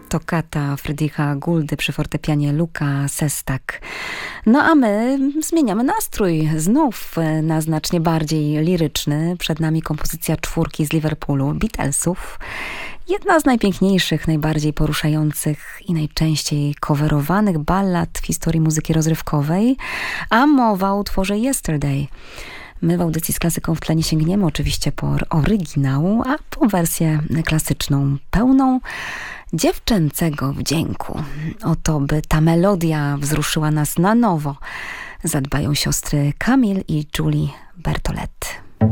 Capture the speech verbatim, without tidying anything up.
Toccata Friedricha Gouldy przy fortepianie Luca Sestak. No a my zmieniamy nastrój znów na znacznie bardziej liryczny. Przed nami kompozycja czwórki z Liverpoolu, Beatlesów. Jedna z najpiękniejszych, najbardziej poruszających i najczęściej coverowanych ballad w historii muzyki rozrywkowej, a mowa o utworze Yesterday. My w audycji z klasyką w tle nie sięgniemy oczywiście po oryginał, a po wersję klasyczną, pełną dziewczęcego wdzięku. O to, by ta melodia wzruszyła nas na nowo, zadbają siostry Camille i Julie Bertolet.